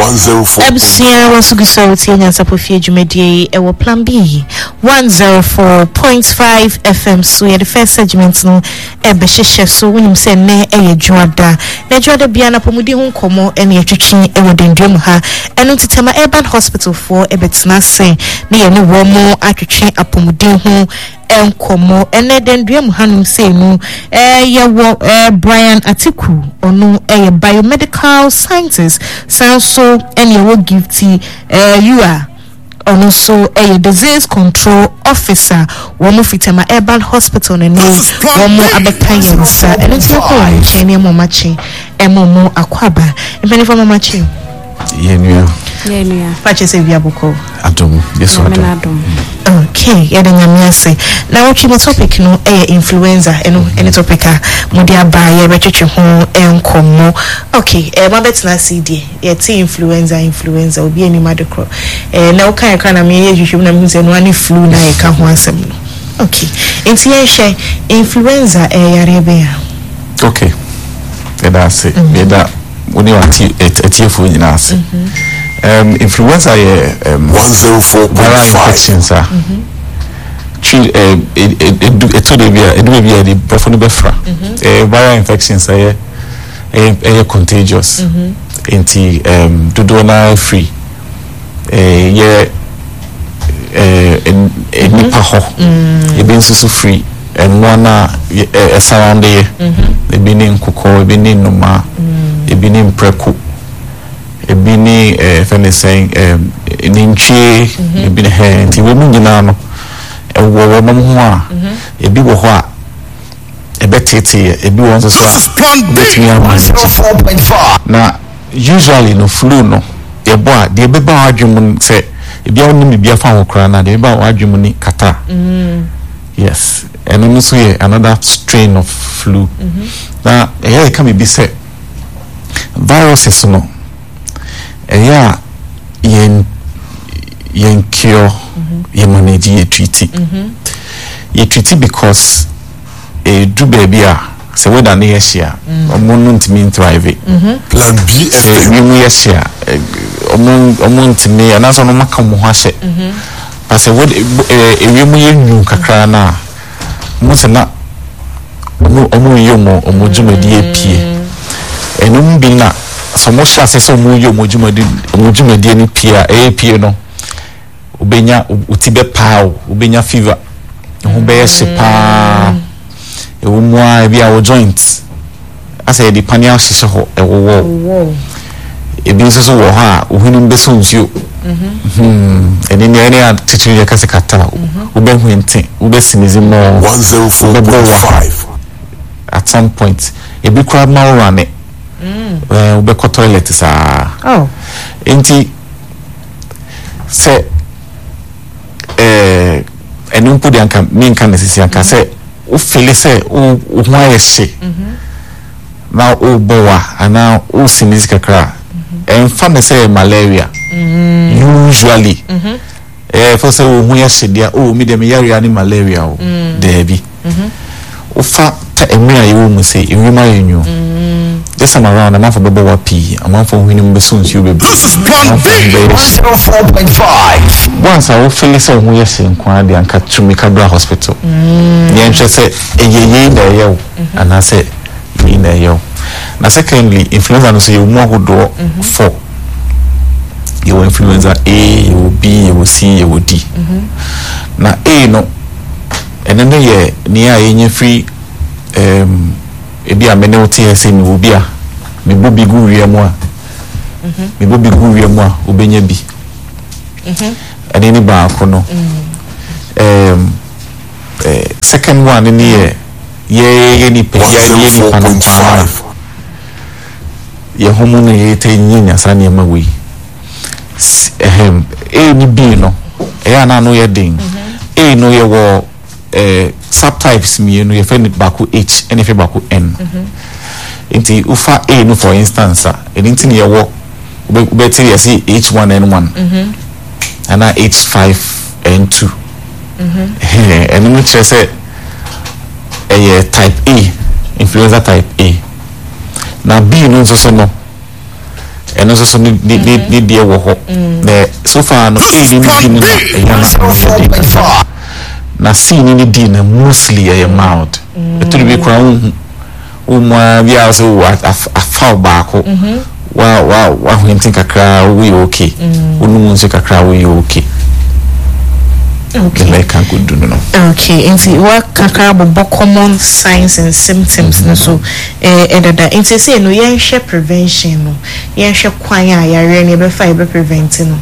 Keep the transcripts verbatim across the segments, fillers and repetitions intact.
one oh four. Ebsia was Gusauti and Sapofia Jumedi, Ewa Plan B, one oh four point five F M. So, yeah, the first segment no, Ebeshe, so when you say ne, a Juada, Najada Biana Pomudi Hunkomo, and your chicken, Ewa Dendrumha, and Utitema Urban Hospital for Ebetsna say, near no womo, Atri Apomudi Hun. Enkomo ene dendrem hanum say no eh ye wo eh Brian Atiku onu eh biomedical scientist sound so any wo gifty eh you are onu so eh disease control officer wo mo fitema urban hospital ne no wo mo abekayensa ene so ko ene mo machi e mo mo akwaba mpeni fo mo machi yenua yenua pache se biaboko adom yeso adom. Okay, yeah, then I'm say. Now, what you topic no eh influenza, eno any topic ah mudia ba ye rechichi ho enkomo. Okay, eh ma betina C D. Yeah, T influenza influenza obi any madocro. Eh now kan kan na me ye hwehwem na me say no ani flu na e ka ho asem no. Okay. Enti ye hwe influenza eh yare be ya. Okay. Yeah, that's it. Yeah, that when you are T etiefo nyina ase. Um, influenza ye um, one oh four point five infections ah. Chi eh eto de bia edu bia de brefo no befra. Eh viral infections eh eh contagious. Enti um dodo na free. Eh ye eh en nipa ho. E be nsusu free. And one eh surround ye. E bi ni nkoko, e bi ni noma, e bi ni mpreku. Ebini eh fene saying um ninchi ebini he nti wo mu nyina no ewo wo no ho a ebi wo ho a ebetete ebi won so so four point five na usually no flu no e bo a de ebeba adwum se ebi a woni bia fa hokra na de ebeba adwum ni kata yes and no so ye another strain of flu na e ka me bi se viruses no eya yen yen cure yen manage ye treat ye treat because e do baby a se we da na ye share omo no ntimi thrive plan B e we mu ye share omo omo ntimi ana so no maka mo ho ahye parce we e we mu ye nyu kakra na mo se na omo omo ye mo omo jumadi e pie enum bi na so mo sha se so mo yo mo jumadi mo jumadi ni pia e pie no ubenya utibe pao ubenya fever ho be ye pa e wo mo a bi a wo joint asa di pania hye ho e wo wo e bi so so wo ha ohunu be so nsuo mhm eni ne ene a titiri ya kase kata ube hu ente ube sinizi mo one oh four point five at some point e bi kra ma rane eh ube ko toilet sa oh enti se eh enu pudi anka mi nka nesisi anka se o fele se o o ho ayese na o bowa ana o sinizi kakra en fa me se malaria usually eh for se o ho ayese dia o mi dem yare ani malaria o there bi o fa ta emira yewo mu se enwuma yenyu this time around I'm for bubble wapi I'm for winning the soon you be this is plan B one oh four point five once I will feel so we are saying kwadi anka Tumikabra hospital yen say eyeye na yew and I say me na yew na secondly influenza no say you mo hodo for you influenza A you B you C you D na A no and then ye near yenye free um ebi a mene wote ese ni obi a me bobi gu wiemu a mhm me bobi gu wiemu a obenya bi mhm ade ni ba akono um eh second one ni ye ye ni pe ye ni pa no ye homo na ye te nyinya sa ne ma we ehem e ni bi no e ana no ye den e no ye wo eh subtypes mi no ye fe ni baku H and if baku N inti ufa A no for instance and inti ye wo be tell you see H one N one and H five N two eh and no chere say eh type A influenza type A na B no so so no and also so need need need dear wo the so far no e ni bi no e ya na na see ni di na mostly a mouth it to be crown umwa bia so afa baako wa wa wa hintin kakra we okay unu nse kakra we okay okay like I could do no okay and see what kakra bo common signs and symptoms no so eh edada and say no yen share prevention no yen share kwan a yare ne be fa be prevent no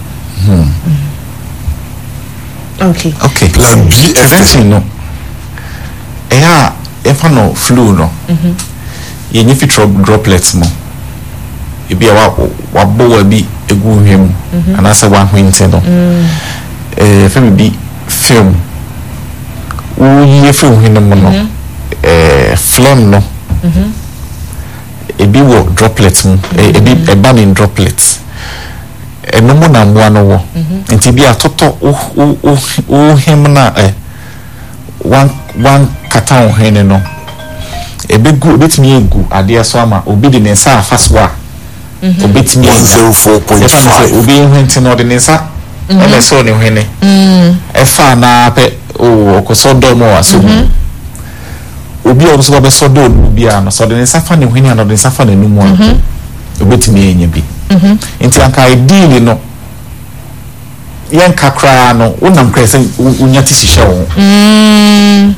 okay okay plan B prevention no eh ya if no flu no mhm yen if droplets mo ebi wa wa bo wa bi egu hwem anase wa hwente no eh fa bi film wo ye film hinu mo no eh phlegm no mhm ebi wo droplets mo ebi eba ni droplets eno mo na mo no wo nti bi atoto o o o him na eh one one kata o hene no ebe gu betimi egu ade so ama obi de nsa afaswa obetimi one oh four point five obi hwente no de nsa ele so ne hwene mm efa na pe o okosodo mo aso obi o so be sodo obi a no so de nsa fa ne hwene ana de nsa fa ne numu a obetimi enya bi mhm nti anka ideally no yen kakra no wonam krese unya ti sihye wo mm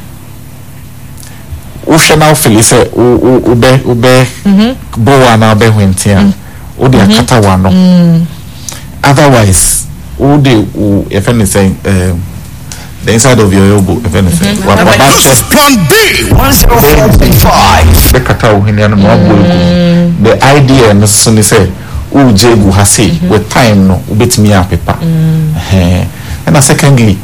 wo shena ofeli se o o be o be bo wa na be hwente a o de akata wa no otherwise all the if anything um the inside of your elbow if anything what what that chest plan B one oh four point five the kata wo hini no abo the idea no so ni say o jegu ha say with time no obetimi apepa eh and secondly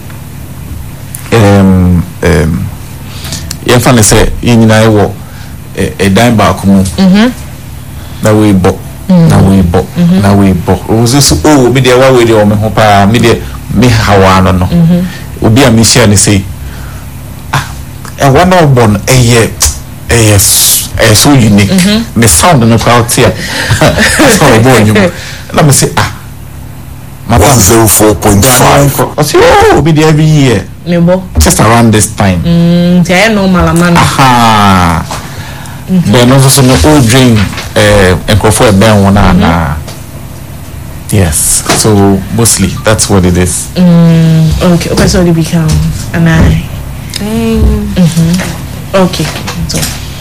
um um you find say yinina e wo e dan ba ko mu mhm na we bo na we bo na we bo o so o me de wa we de o me ho pa me de me hawa no no obi a me share ni say ah e wa no bon e ye e yes e so unique me sound no crowd here so o bo nyum na me say ah one oh four point five o say oh obi de every year me bo just around this time mm say normal man aha then also no old drink uh and for a ben one na yes so mostly that's what it is mm okay okay so it becomes and I mhm okay so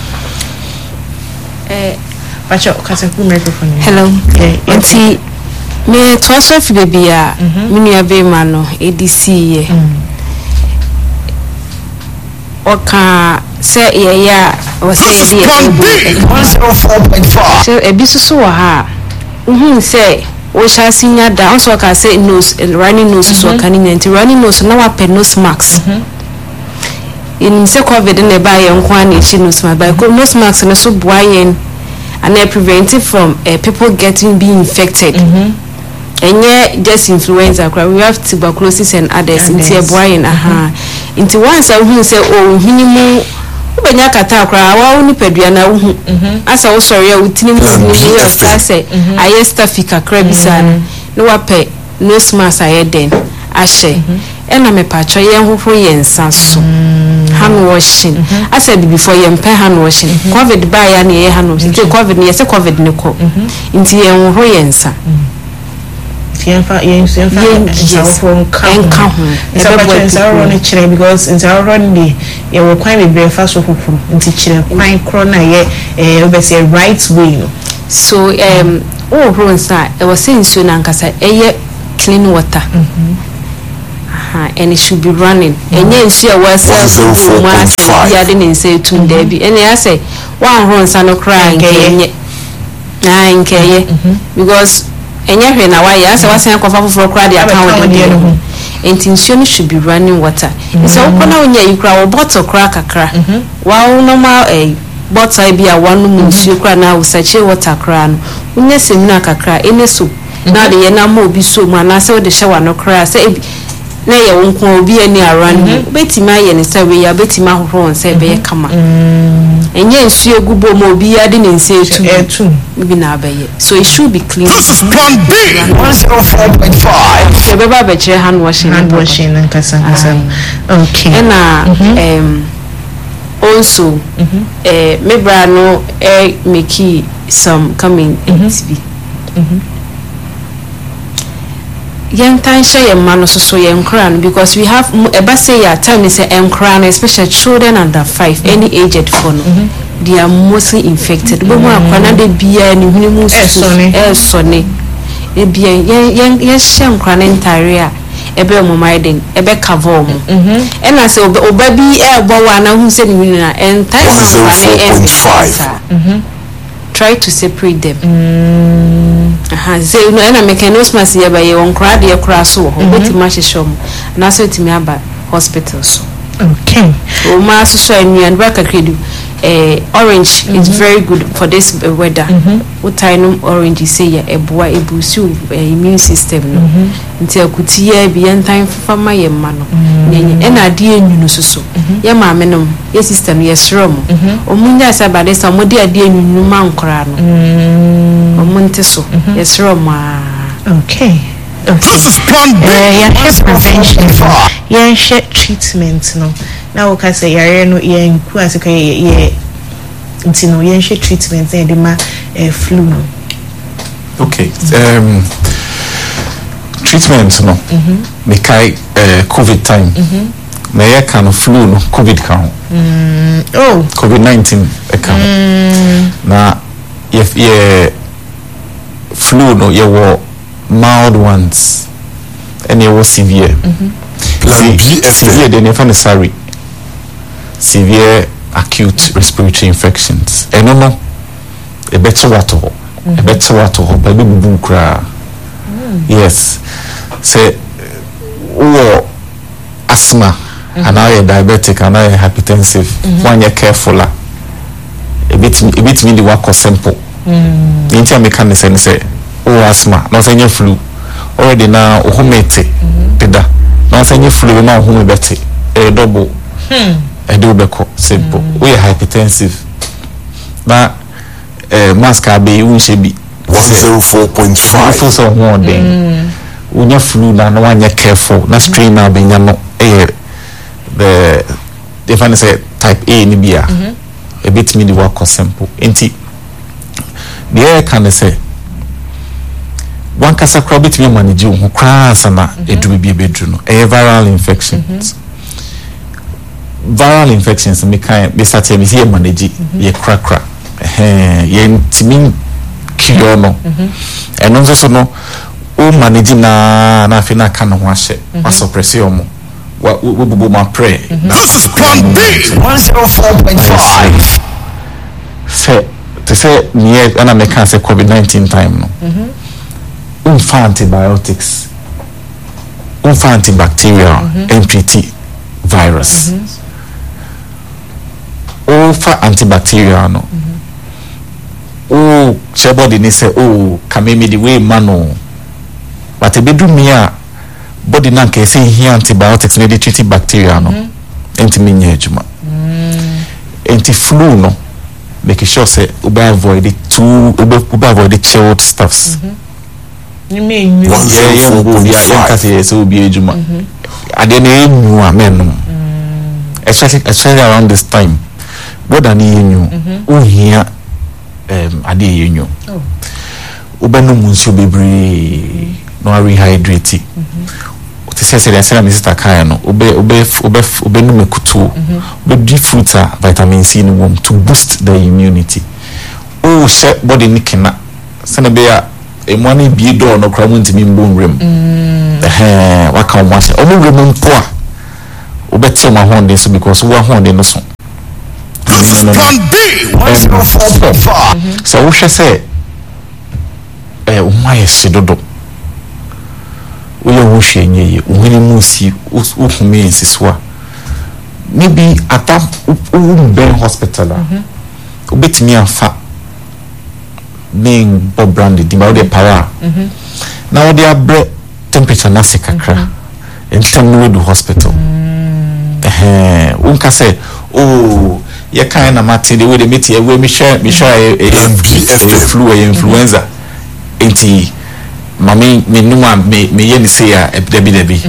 eh pacho kasa ku microphone hello okay enti me twaso fi baby a me nua be ma no A D C ye oka se ye ya o se ye one oh four point five so e bi susu wa ha uhun se o sha sinya da on so ka se nose running nose so kan ni nti running nose na wa pe nose mask in se covid na ba ye nko an e chi nose mask ba ko nose mask na so boayen and they prevent it from uh, people getting being infected and yeah just influenza we have tuberculosis and others into a boayen aha into once I who say oh minimum ubenya kata akra wa uni pedua na hu asa wo sori a utini mu ni ya say aye stafika krabisa no wa pe no smas aye den ahye ena me pacho ye hoho ye nsa so hand washing I said before ye mpe hand washing covid ba ya na ye hand washing covid ni ye say covid ni ko nti ye hoho ye nsa Yenfa yenfa yenfa from enka ho e ba ba nsa ro ne kire because nsa ro ne ye wo kwan be breakfast so fufu nti kire kwan kro na ye eh obese right way no so um oh ro nsa e was saying so na nkasa eye clean water aha and it should be running enye nsu e was so ma say ya de ne nsa etum da bi ene ya say wan ro nsa no cry nke na nke because enya hwe na wa ya say wasan kofa foforo kra de account de no intention should be running water so ukona onya yikra wo bottle kra kakra wa normal eh bottle bi a wanu munsu kra na wo sache water kra no unya semina kakra ene so na de ye na ma obi so mu na say wo de shower no kra say na ye wonko obi ani around betima ye ne say we ya betima hohoro say be kama enye nsu egubo mo obi ade ne nse etu etu bi na abaye so it should be clean. This is Plan B one oh four point five. So be ba be chere hand washing hand washing and kasa kasa okay and um also eh me bra no eh make some coming in T V yen tan share your man so so yen kran because we have eba say ya time is a kran especially children under five any aged for no they are mostly infected but mo akwana de bia ni huni mu so eh so ne e bia yen yen share kran entire a ebe mo maiden ebe cover mo e na say oba bi e bo wa na hu se ni na entire kran try to separate them aha say no na mechanism as ye ba ye won kra de kra so ho beti ma hyehyom na so timi aba hospital so okay o ma so so anu and back akredu eh orange is very good for this uh, weather what time orange say ya eboa ebusu uh, immune system no nti akuti ya bi yantan fama ye ma no nyenye e na de enunu so so ye ma me no ye system ye srom o munya sabade sa mo de ade enunu ma nkora no o munte so ye srom a okay This is Plan B. Yeah, prevention. Yeah, share treatment no. Now we say yare no ye nku asika ye nti no ye share treatment e de ma flu no. Okay. Um treatment no. Mhm. Me kai COVID time. Mhm. Na ye kind of flu no COVID kan. Mm. Oh, COVID nineteen e kan. Mm. Na ye ye flu no ye wo mild ones and it was severe. Mm-hmm. Plan B severe they never necessary severe acute respiratory infections and no no a better water a better water baby bubu kra yes say or asthma and now you're diabetic and now you're hypertensive when you're careful a bit a bit mean the work or simple the entire mechanism say oh asthma no say flu already now ohumete peda no say flu na ohume bete e double hmm e do beko simple we hypertensive na eh mask abe unche bi one oh four point five for so one then unya flu na no anya careful na strain na be nya no eh the they find say type A ni bia a bit me the work simple enti the air can say one kasa kra bit me manage ho kra sana edu bi bedru no e viral infections viral infections me kan be start me see manage ye kra kra eh ye ntimi kilo no and also so no o manage na na fi na kan ho ahye wa suppress yo mo wa we bubu ma pray. This is Plan B one oh four point five. Say to say near ana me kan say COVID nineteen time no unfa antibiotics unfa antibacterial M P T virus unfa antibacterial no oh che body ni say oh kameme the way mano but e bedu me a body na nke say here antibiotics na dey treat bacteria no enti me nya adwuma enti flu no make sure say we avoid it too we avoid the chilled stuffs. You mean you yeah yeah we be yeah kasi so be adwuma ade na enyu amenum especially especially around this time what an enyu o hia um ade enyu oh ubenu munso bebre no rehydrate to say say say na sister kan no obe obe obe obenu mekutu obe di fruits a vitamin C ni wom to boost the immunity oh she body ni kena se na be ya emwane bi do no kra mun timi mbon rem eh waka o ma se o mo rem mpo a obeti o ma honde so because wo honde no so This is Plan B one oh four point five. so wo hwe say eh o ma ye sidodo we are washing ye when you musi uhume nsiswa maybe at that ben hospital obetimi afa being bob branded the body power now they are temperature na se kakra and time no do hospital eh unka say oh ye kind na mate the way they meet here we me share me share a flu influenza enti mami me numa me me ye ni say ya debi debi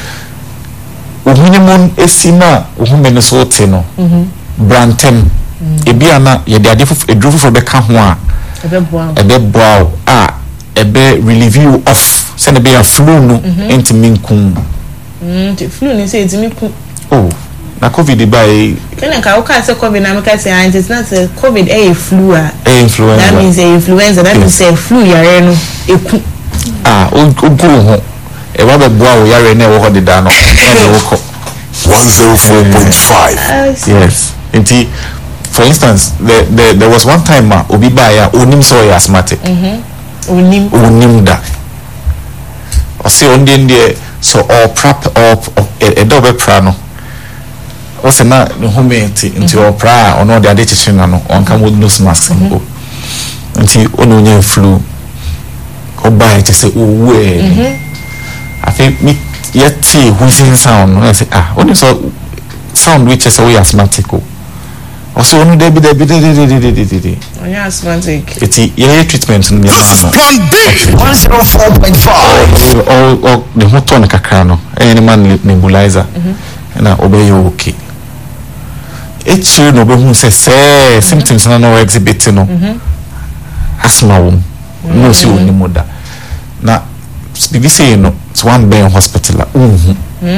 uhunimon esina uhume no so te no brantem ebi ana ye de ade fufu edru fufu be ka ho a ebe boa ebe boa a ebe relieve you off send be a flu no enti minkum mm the flu ni say enti minkum oh na covid by kana ka o ka say covid na me ka say and it's not a covid a flu a influenza that means a influenza that means a flu yare no eku ah o go ho e wa be boa o yare na e wo ho de da no e wo ko one oh four point five yes enti for instance there, there there was one time ma obi ba ya onim so ya asthmatic mhm onim onim da o se on de de so all prep up e do be pra no o se na no humeti nti all pra ono de ade chichi na no on kam with nose mask go nti ono nya flu o ba e se o we mhm I think me yet wheezing sound I say ah only so sound which is away asthmatic also only there be there be there oh yeah asthmatic it's a treatment in this is plan B one oh four point five all all the whole tone kakra no any man nebulizer na obey you okay it's you no be who say say symptoms na no exhibit no asthma won no see only moda na bibi say no it's one bay hospital mhm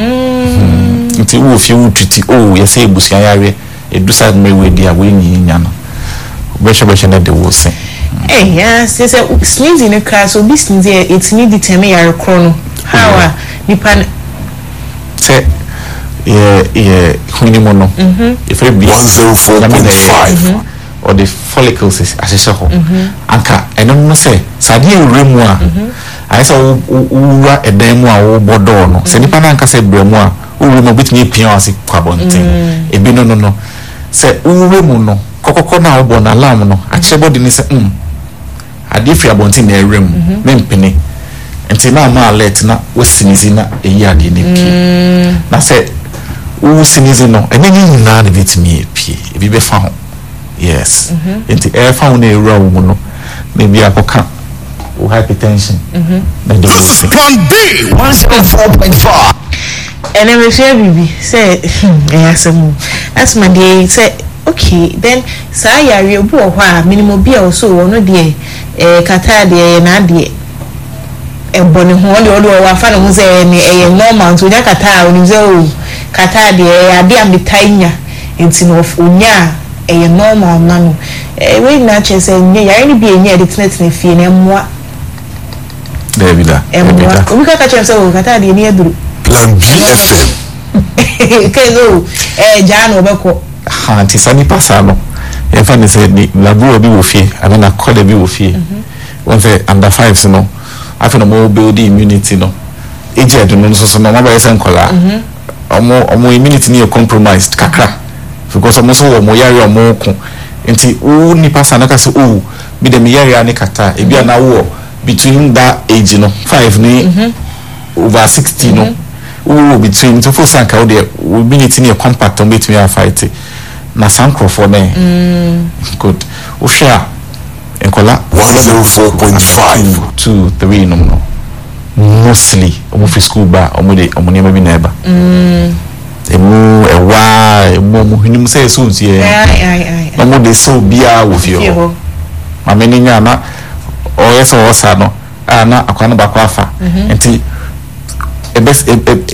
mm nti wo fi wo twiti oh ye say ebusia yare edusa me we dia we nyi nya no besho besho na de wo say eh yeah say say sneeze in a car so be sneeze it need determine yare kro no how a nipa say yeah yeah huni mo no mhm if e be one oh four point five or the follicles is asese ho anka eno no say sade ewremu a I saw ura edemu a wo bodo no se nipa na anka se bremu a uru no bitimi pian ase kwabonten ebi no no no se uremu no kokoko na wo na alarm no ache body ni se mm ade fi abonten na erem mempene enti na ma alert na wo sinizi na eyi ade ne pie na se wo sinizi no enenyi na na bitimi pie ebi be fa ho yes enti e fa ho na ewura wo no na bi akoka or hypertension. Mm-hmm. This is plan B one oh four point five. And then we say baby say yes that's my day say okay then say ya we obu ohwa minimum bia so wono de eh kata de na de e boni ho de odo wa fa no ho say ni e normal so ja kata oni say o kata de e ade am de tanya enti no onya e normal na no e we na che say nya ya ni bi enya de tenet na fie na moa David Emwa we ka catch say o kata de ni aduru plan B F M kezo eh jano beko ha anti sani pasano e fa ni say ni labu obi wo fie ana na call bi wo fie won say under fives no afi no mo build immunity no age do no so so no ma ba say nkola omo omo immunity ni compromised kakra because omo so wo mo yare omo ko nti u ni pasano ka say o bi de me yare ani kata e bia na wo between that age no five ni over sixty no we between so for sanka we we be needing a compact on between our fight na sanko for me good o share enkola one oh four point five two three no no mostly omo fi school ba omo de omo ne ma bi na eba mm emu ewa emu mo hinim say so tie ai ai ai omo de so bia wo fio ma me ni nya na o yeso osa no ana akwana ba kwa afa enti e best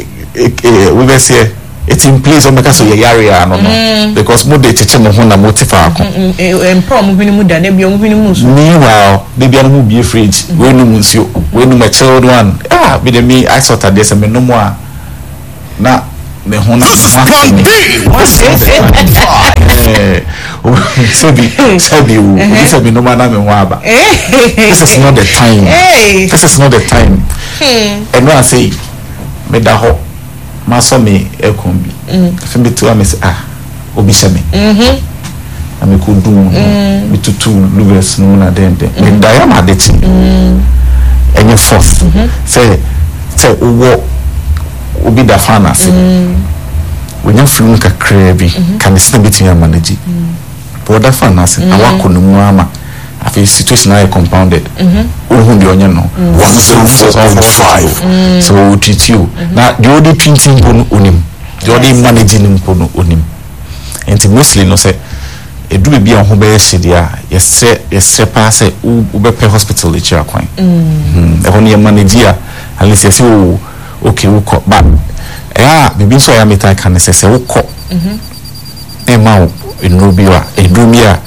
we be say it in place o make so ye area no no because mo de cheche mo ho na mo tifa akọ empo mo hwini mu da na bia mo hwini mu so ni wow de bia mo bi fridge we no mu nsio we no my child one ah be de me I sort of this me no mo a na me ho na this is plan B one oh four point five so be so be this be no man na me ho aba this is not the time this is not the time and when I say me da ho ma so me ekon bi fe me to am say ah obi se me mhm na me ko du me tutu lugers no na den den me da ya ma de chi mhm enye force say say wo obi da fana se when you flu kakra bi can the sin between manage but da fana se na wako no mu ama afi situation are compounded ohun de onye no one zero four point five so we treat you na the only treating no onim the only managing no onim and mostly no say edu bi a ho be hyedia yesre yesre pa say u be pe hospital e chira kwan mm e ho ne manage a at least say o okay we ko ba eh bibi so ya meta kan say say we ko mhm e ma o enu bi wa edu mi a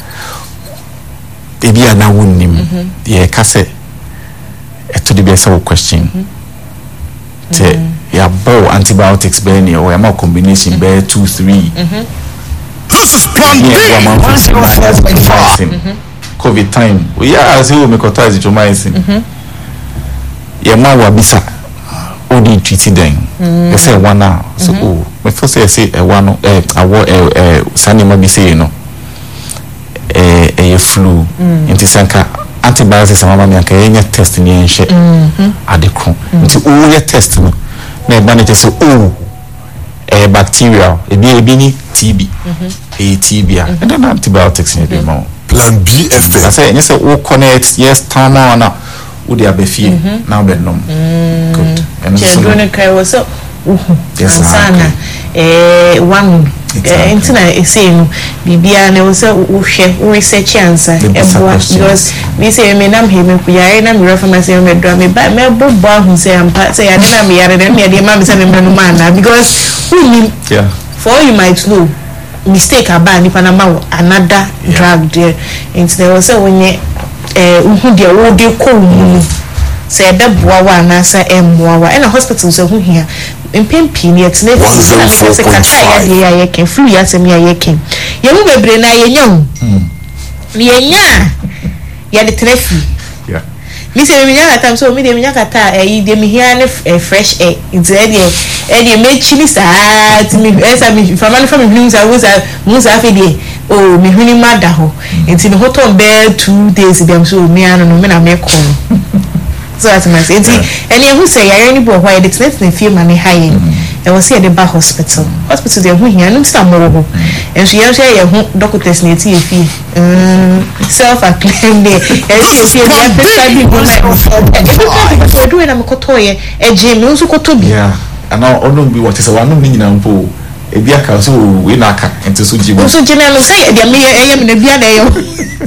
ebi ana wonnim ye ka say e to the be say question te ya bow antibiotics be ni o ya ma combination be two three mhm this is plan B. one zero four point five COVID time. We are see we make authorize to my sin. Yeah, ma wa bisa. Only treated them. They say one now. So oh, me first say say a one eh awo eh eh sani ma bi say you know. Eh eh flu. Inti sanka antibiotics mama me anka yenye test ni enhye. Adekro. Inti o ye test no. Na e ba ne say oh eh bacterial ebi ebi ni T B eh T B and then antibiotics in the mouth plan B F I say yes o connect yes time on now wo dey abefie now be nom good and so no kai was so sana eh one eh ntina e say no bibia na wo say wo hwe research answer e boa because me say me nam he me kuyare na me refer me say me do me ba me bobo hu say ampa say ya na me yare na me dey ma me say me no man na because who mean yeah for you might know mistake about nipa na ma another yeah. drug there and there was a when eh who dey wo dey ko mu say be boa wa na say emboa wa na hospital so who here impempi ni etne say kata ya dey ya yeken flu ya sem ya yeken ye mu bebre na ye nya hu ye nya ya de trefi yeah mi say me nya kata so me dey me nya kata eh dey me here na fresh air it's there e dey make chili sa ti mi esa mi family family blings I was musa afede oh me huni mada ho enti no hoton be two days dem so me anu no me na me ko so at my say enti eni ehu say yare ni bo why the tnet na fie ma me haye e was here the ba hospital hospital dey hu hia no sta mo ho enso ye say ye hu doctors na eti e fie um self acclaim dey e say fie dey pesa bi mo na so do na me koto ye e je me nso koto bi yeah ana ono bi what is one no nyina mpo e bia ka so we na aka enti so jibo so jina no say e dia me e me na bia na yo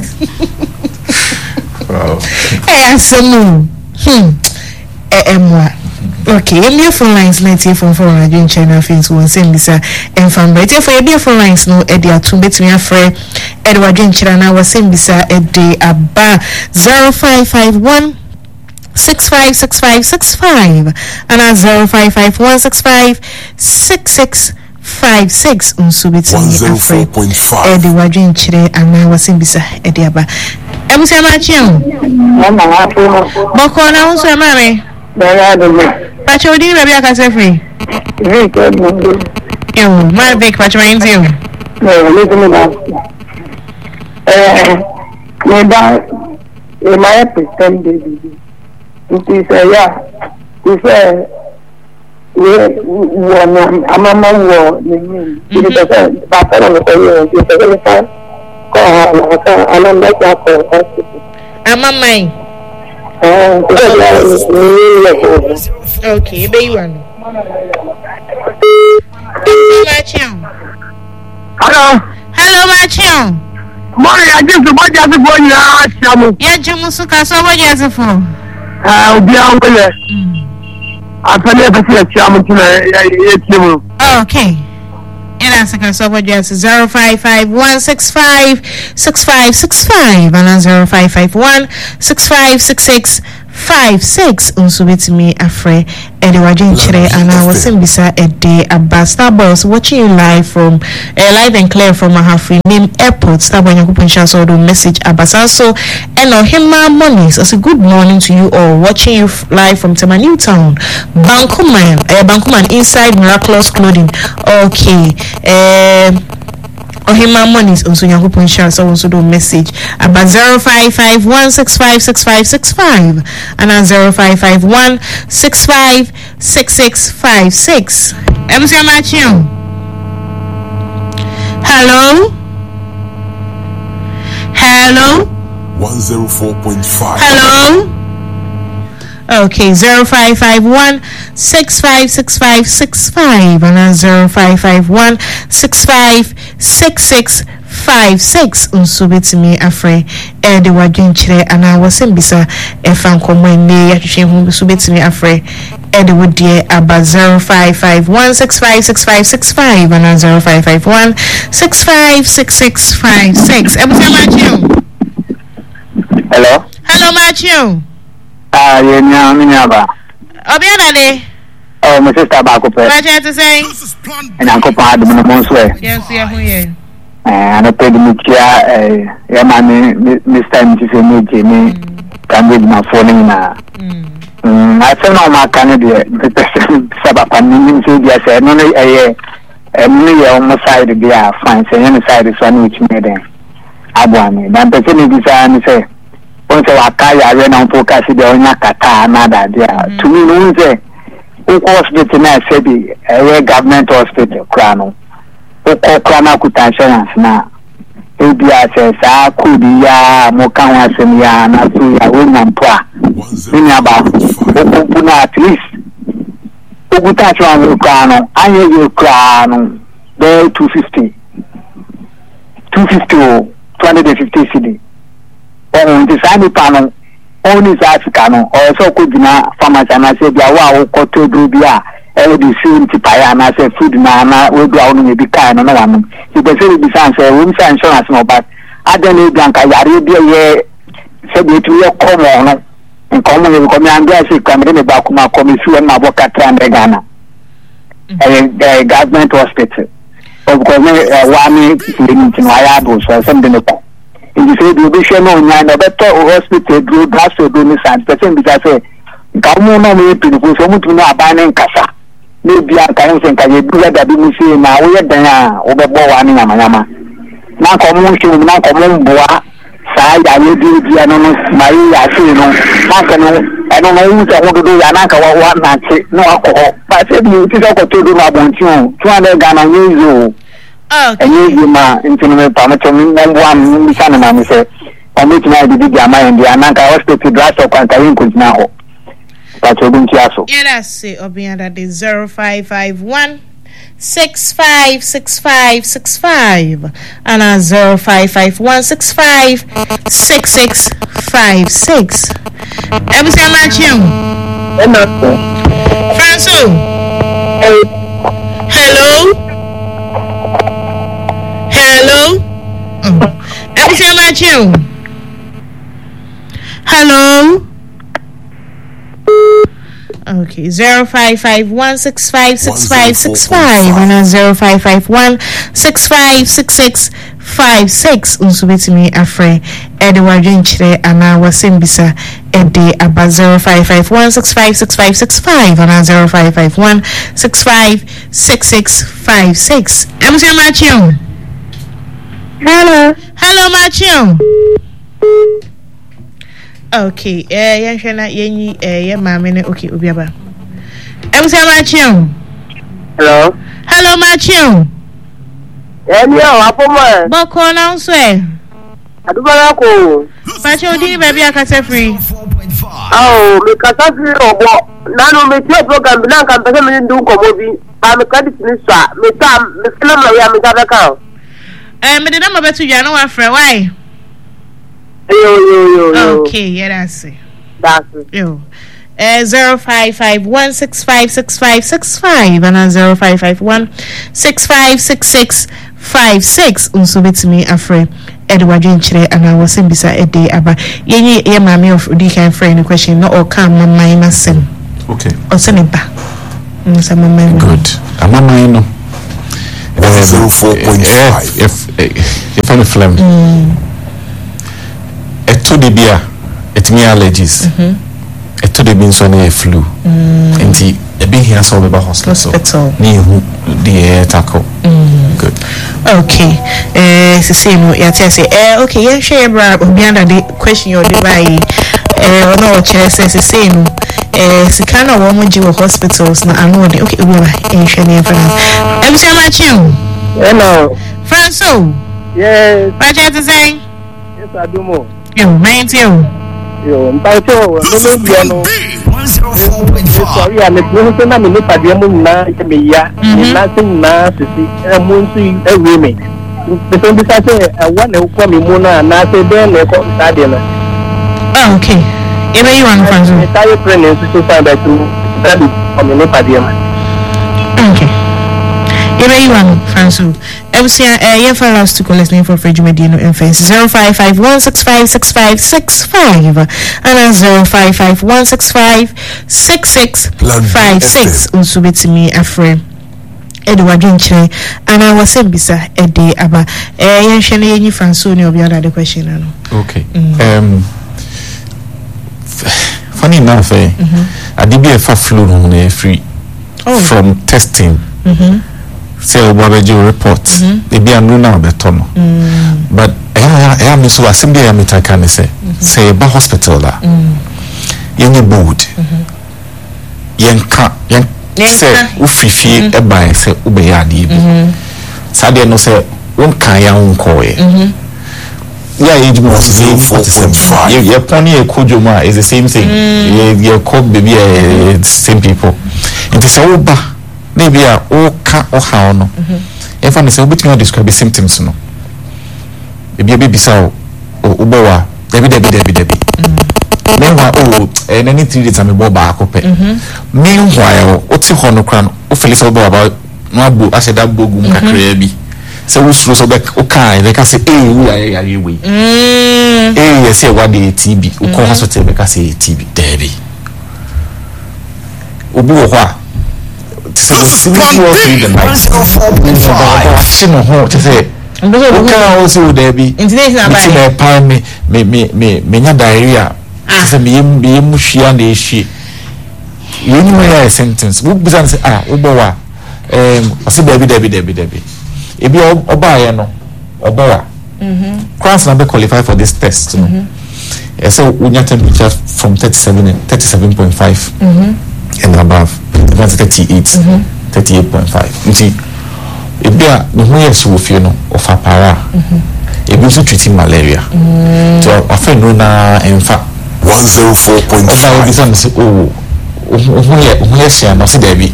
wow eh asemu hmm eh emwa okay em phone lines ninety from four radio channel face one send bisa em fan but if for your phone lines no e dia tun betimi afre Edward Jenchira na was send bisa e de aba zero five five one six five six five six five and at zero five five one six five six six five six unsubiti one zero four point five Edi wajin chire ana wasimbisa edi aba ebusi amachian mama hapo boko na unso amare baya do pacho odi baby akase free eh ko mo yo my big pacho into you no le do na eh me da e mai pretend baby it is a yeah it is we won amama wo ni ni it is a battle no ko yo it is a ko ala ka ala na ka ko amama eh okay be you ano machian hello hello machian mo ya je so mo ja se bo ya shamu ya je musu ka so bo ja se fo ah obi anwele afanye ba se shamu tuna ya ya timu okay ina saka so bo ja se zero five five one six five six five six five and zero five five one six five six six five six unso betimi afre ede wajen chire ana wasimbisa ede abasta boss watching you live from uh, live and clear from Ahafri name airport stabo nyakupo so do message abasa so eno hima monies as a good morning to you all watching you live from Tema New Town Bankuman uh, Bankuman inside Miraculous Clothing okay um Ohima monies also Yankupon share so also do message about zero five five one six five six five six five and zero five five one six five six six five six. M C Matthew. Hello. Hello. one oh four point five. Hello. Okay, zero five five one six five six five six five and zero five five one six five six six five six. Unsubitimi afre e de wadwen kire ana wasem bisa e fan komo ne ya twetwe hu subitimi afre e de wodie aba zero five five one six five six five six five and zero five five one six five six six five six. Ebusa Matthew. Hello. Hello Matthew. Ah, yeah, yeah, me never. Obiana de. Oh, my sister back up. What you to say? And Uncle Pad, the most way. Yes, yeah, who you? And I paid me here, yeah, man, this time to say me, Jimmy, can read my phone in a. I said, no, my Canadian, the person, Sabapan, I said, no, a me on my side, they are fine, say, any side is one which made them. I want me. Then the thing is, I say, once I carry a run focus, the only Kata, another there. To me, no, say, who hospital now, say, a government hospital, Crano. Who call Crana insurance now. A B S S, I could be ya, Mokan, Semia, Nasu, William Pua. In about, open at least. Who touch on the Crano, I hear you Crano, there two fifty. two fifty, two hundred fifty C D. Oh, the Sani panel, only Africano, or so could not farmers and I said, wow, Koto Dubia, L D C, Tipaya, and I said, food, Nana, will go on with the kind of one. He was very besides a room insurance, no, but I don't need Blanca, Yarabia, said it will come on and come and come and guess it come in about my commission and my book at Trandegana, a government hospital. Of course, one in Wayabo, so something. If you say the bishop no nine a better hospital do that's to do this and person because say kamu no me people so mutu no abane nkasa maybe an kan say kan do that be me say na we dan a we be bo wa ni nyama nyama na ko mu shi na ko mu boa sa ya we di di ano no mai ya shi no na ka no e no no u se ho do ya na ka wa wa na che no akọ ba say bi ti so ko to do na bontin two hundred Ghana years. Okay. And you ma into me permission number one mission na me say on me tonight the big amount the ananka hospital draft of Kwantayin kuntina ho. That's what we aso. Yeah, that's it. Obianda de zero five five one six five six five six five and a zero five five one six five six six five six. Every time I tune. Franco. Hello. Hello. Oh. Every time I tune. Hello. Okay, zero five five one six five six five six five and a zero five five one six five six six five six. Unsubiti me afre Edward Jinchre and I was Simbisa Ede about zero five five one six five six five six five and a zero five five one six five six six five six. I'm saying Matthew. Hello. Hello, Matthew. Okay, eh, yan shana yenyi eh yan mama ne okay obiaba. Em say Matthew. Hello. Hello Matthew. Emi o apomo. Boko na so e. Adubara ko. Matthew di baby akata free. Oh, me kasa free obo. Na no me tie program na kan pese me ndu komo bi. Ba me credit ni so. Me tam me film na ya me ka ka. Eh me de na mabetu ya no wa frɛ why? Yo yo yo yo. Okay, yeah, that's it. That's it. Yo. Uh, zero five five one six five six five six five and a zero five five one six five six six five six. Unsubitimi afre Edward Jinchre and I was in bisa ede aba. Yenye ye mami of di kan friend question no or come mama ina sem. Okay. O se ne ba. Nsa mama. Good. Mama ino. zero four point five. If if any phlegm. Eto de bia etimi allergies. Mhm. Eto de bin so na flu. Mm. Enti e be here so be ba hospital. Ni hu the tackle. Mm. Good. Okay. Eh, se say no, ya tell say eh okay, yeah share bra obi under the question your dey buy eh ono che say se say no eh sika na wo mo gi wo hospitals na ano dey okay obi ba eh hwe ne fa. Em say ma chiu. Hello. Franso. Yes. What you say? Yes, Adumo. Yo, mind you. Yo, mpacho, no bia no. one oh four point five. Sorry, I'm going to na me pade mu na me ya. Na sin na sisi. E mu nsu e we me. Because this say e wa na ukwa me mu na na say den na ko stade na. Oh, okay. Ebe you want Franso? Me tayo pregnant so say that to that me me pade mu. Okay. Ebe you want Franso? Ebusia eh ye for us to call listening for Fridge Medino in face zero five five one six five six five six five and zero five five one six five six six five six also bet me afre Edward Jinchre and I was saying bisa ede aba eh yen hwe na yen Franso ne obi other the question no. Okay. Mm. Um funny enough eh mm-hmm. Adibi fa flu no na free oh. From testing. Mhm. Say obabeji report e bia no na beto no but eh eh am so assembly am taka ne say say ba hospital da yenye board yenka yen say ufifie e ban say ube ya ade bi sade no say won kan ya won ye yeah age mo forty-seven ye ye poni e kojoma is the same thing ye ye call baby the same people and say oba maybe a o ka o ha no e fa no say obetumi describe symptoms no e bia be bisa o obowa debi debi debi debi meanwhile oh eh nani three days am bo ba akope meanwhile o ti ho no kra no o feel say obowa ba no abo aseda bogum kakra bi say wo suro so be o kan they ka say eh we are yare we eh yes e wa de T B o ko hospital be ka say T B debi obi wo ho a so the one oh four point five. She no ho to say okay also there be international by me me me me me nya diarrhea say me me muhia na ehie you know your sentence we be say ah obowa um say debi debi debi debi e bi obaye no obowa mhm class na be qualify for this test no e say unya temperature from thirty-seven thirty-seven point five mhm and above that's thirty-eight mm-hmm. thirty-eight point five nti ebia no ho yes wo fie no of para mhm ebi so treating malaria mm. So afa no na emfa one oh four point five ofa obi say oh ho ye ho yes ya no se debi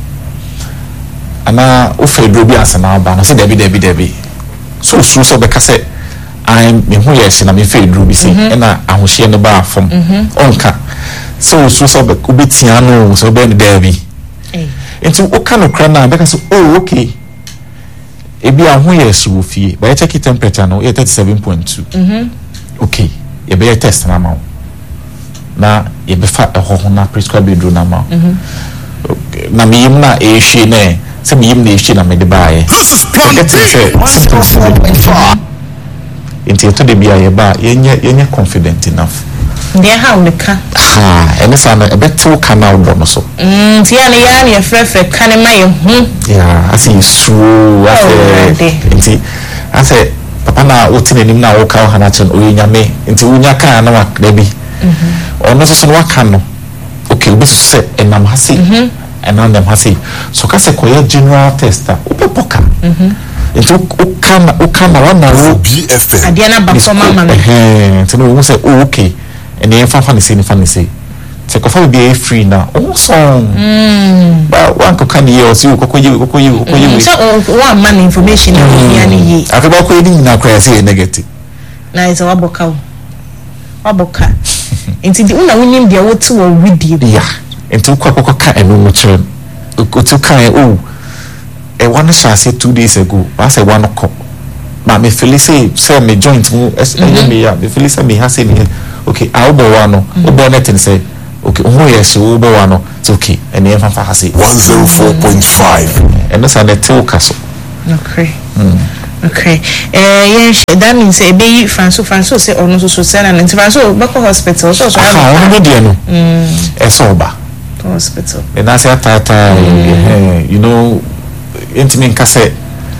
ana ofa edro bi asana ba no se debi debi debi so so so be ka say I'm me ho yes na me fa edro bi say na ahohie no ba afom onka so so so be kubetia no so be debi eh enti o ka no kra na be ka say oh okay ebi ahun yes wo fie ba check temperature no e thirty-seven point two mhm okay e be test na ma na e be fa e ho na prescribe drug na ma mhm na mi yim na e hwe na se mi yim na e hwe na me de baaye this is plan B one oh four point five enti to de bia ye ba yenye yenye confident enough They have the car. Ah, and it's a better canal bonus. Mm, Tiana Yan, your friend, can I? Yeah, I see so. I say, Papa, now, what's in him now? Walk out Hanachan, Uyame, into Unyaka, no, baby. Or not so what can. Okay, we say, and I'm happy, and I'm happy. So, Casa Koya general tester, Upoka. Into Ukama, Ukama, one now, B F M. Adiana Basoma, eh, so we say, okay. And then fan fan say fan say take off be free now oh song mm but one can you see kokoyi kokoyi kokoyi so one man information here ni afeba ko edi na kwa say negative na is waboka waboka enti di una wonim dia wotu wo video yeah enti kwa kwa ka eno mo chere otu kan oh e one shall say two days ago I say one cop ma me feel say say me joint mu e me ya me feel say me ha say me okay I obo wano obo netin say okay who yes obo wano it's okay and then fan fa say one oh four point five and that's an etil castle okay okay eh yes that means say be Franco Franco say ono so so say na Franco back hospital so so ah ono be there no mm e so ba hospital and that's tata you know intimate ka say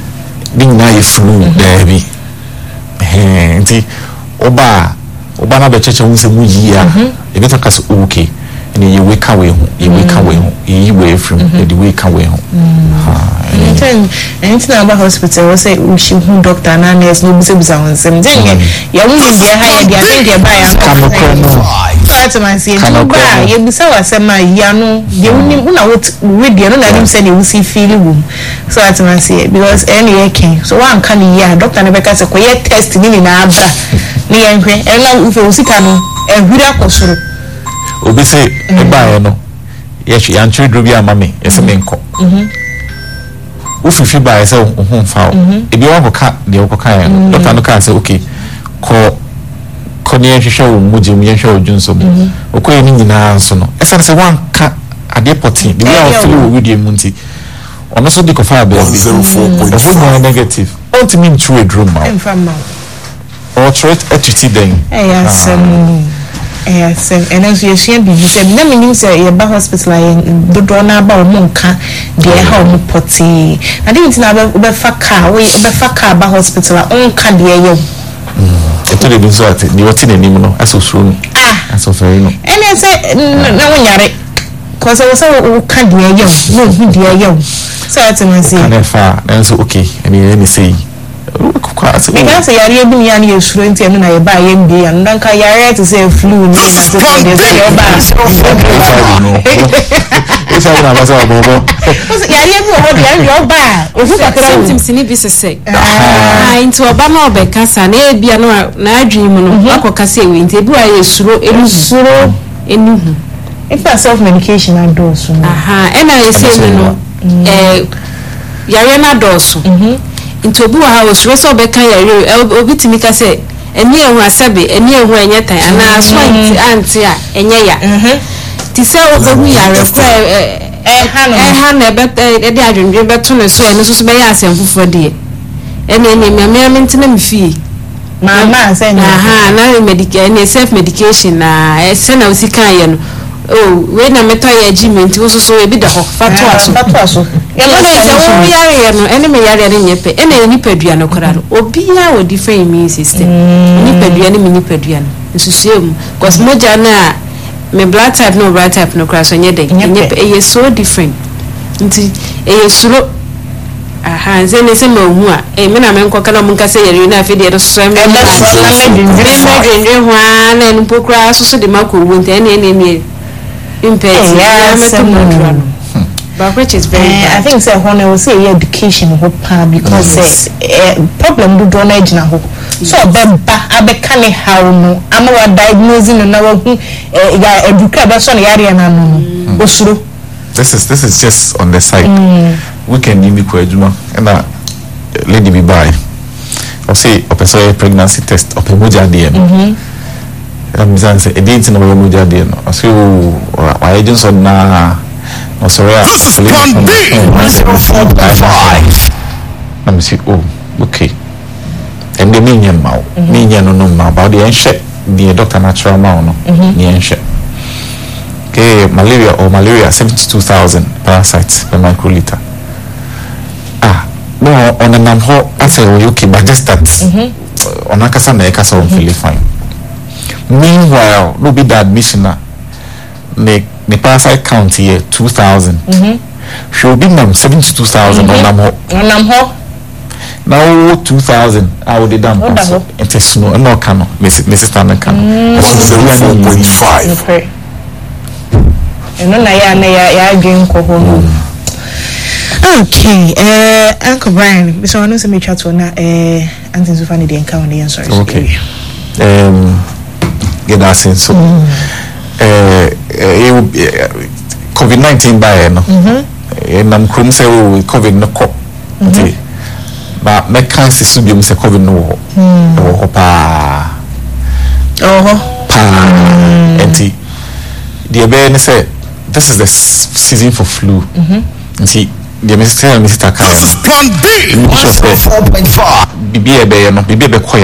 ding na ye flu there be eh nti oba oba na be cheche won se mu yi a e be taka so okay and you wake away home you wake away home you way from the wake away home and then anything about hospital was say we should who doctor na nurse no bisa bisa won sem then ya won dey higher dey think dey buy am part of my say you buy you bisa wasem ya no dey won na what we dey no na dem say dey we see feel room so at my say because any yake so one can ya doctor na be ka say ko ye test ni na abra ni yan hwe e na ufe usika no e hwira kosoro obi say e ba no yes yan children bi amame yes me nko mhm ufifi ba say ohun fa e bi wa boka de okoka ya no doctor no ka say okay ko ko ni ehwehwe wo muji mu ehwehwe odwunso mu okoye ni nyina so no e say one ka ade poti the way I feel we with mu nti ono so di ko fa ba bi zero point five negative ultimate true drum ma infama or threat attitude then yes um yes and as you share be said na me nim say your hospital in do do na ba o monka de ha o poti na dey tin na be fa car we be fa car ba hospital on ka de ye e to dey be so at ni woti na nim no aso suru no ah aso fere no and I say na won yare cause I was so ka de ye no hu de ye so at me say na fa na so okay and you say because yare bi ya ni esuro nti enu na ye ba ye mbi ya ndan ka yare to say flu ni na so dey say ye ba esa na ba sa bobo yare bi o dey ye ba ofu kakra symptoms ni bi sese ah into oba na obeka sa na e bia no na adwin mu no akoka se we nti bi wa ye esuro enu esuro enu if a self medication and dose aha ena ye say no eh yare na dose mhm into obi wa ha osuro so obeka yare obi timi ka se eni ehu asabe eni ehu enye tan ana so anti anti a enye ya mhm ti se obehu yare kwa eh ha no eh ha na be e de adwendwe beto no so eni so so be ya asemfofo de eni eni me me mentina me fi mama say na aha na medication na self medication na e se na usika ye no oh we na meta ya jiment wo so so e bi da ho fato aso fato aso ya no se wo yare ye no eni me yare ne nyepe eni eni padua no kora no obi ya wo different immune system ni padua ni mi padua no nsusiem cause moja na me blood type no blood type no kora so nyede nyepe e ye so different nti e ye suro aha nze ne se ma hu a e me na me nkoka na munka se yare na afi de so me na dwendwe ho a na enu pokura so so de makowo nti eni eni eni impact yeah meto but which is very uh, bad. I think say when I will say education hope because yes. uh, problem do don't edge na ho so beba abeka ne how no ama wa diagnosing no na wa hu ya eduka ba so na yare na no osuro. This is this is just on the side mm. we can nimi ko aduma na lady be buy or say a person pregnancy test of emoja D N mhm I'm saying a date in the emoja D N so I agents on na no sorry this is plan B zero four point five let me see oh okay and the minion mouth minion no no about the ancient the doctor natural mouth no the ancient okay malaria or malaria seventy-two thousand parasites per microliter ah no on an amho I say okay but just that on akasa na ekasa on feel fine meanwhile no be that admission na the the parasite count here two thousand mhm should be nam seventy-two thousand on amho on amho now two thousand I would done also it is no no cano miss sister na cano zero point five okay eno na ya na ya ya adwen ko ho okay eh Uncle Brian bi so no se me twa to na eh antin so fani de enka on the answer okay um get us in so eh COVID nineteen by no mhm nam krum se o COVID no ko nti ba me kan se so bi mu se COVID no ho ho ho pa oh pa nti the be ne say this is the season for flu mhm nti the minister minister kan this is plan B one zero four point five bibi e be no bibi e be